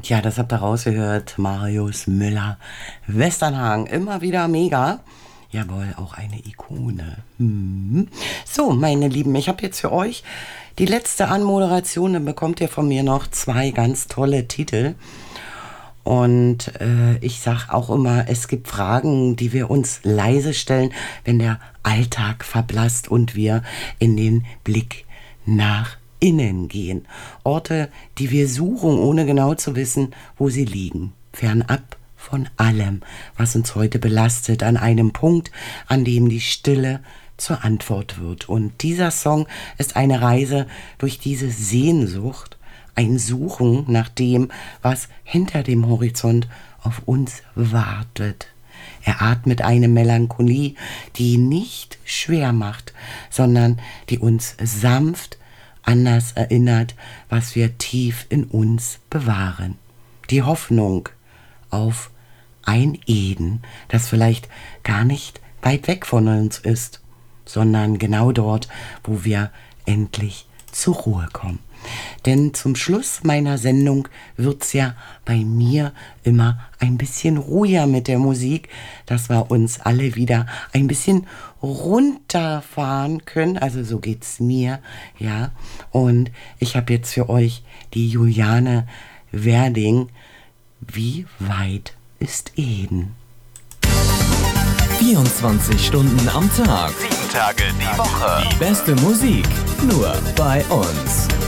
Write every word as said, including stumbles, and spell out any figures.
Ja, das habt ihr rausgehört. Marius Müller, Westernhagen, immer wieder mega. Jawohl, auch eine Ikone. Hm. So, meine Lieben, ich habe jetzt für euch die letzte Anmoderation. Dann bekommt ihr von mir noch zwei ganz tolle Titel. Und äh, ich sag auch immer, es gibt Fragen, die wir uns leise stellen, wenn der Alltag verblasst und wir in den Blick nach innen gehen. Orte, die wir suchen, ohne genau zu wissen, wo sie liegen. Fernab von allem, was uns heute belastet, an einem Punkt, an dem die Stille zur Antwort wird. Und dieser Song ist eine Reise durch diese Sehnsucht, ein Suchen nach dem, was hinter dem Horizont auf uns wartet. Er atmet eine Melancholie, die nicht schwer macht, sondern die uns sanft anders erinnert, was wir tief in uns bewahren. Die Hoffnung auf ein Eden, das vielleicht gar nicht weit weg von uns ist, sondern genau dort, wo wir endlich zur Ruhe kommen. Denn zum Schluss meiner Sendung wird's ja bei mir immer ein bisschen ruhiger mit der Musik, dass wir uns alle wieder ein bisschen runterfahren können. Also so geht's mir, ja. Und ich habe jetzt für euch die Juliane Werding. Wie weit ist Eden? vierundzwanzig Stunden am Tag. Sieben Tage die Woche. Die beste Musik nur bei uns.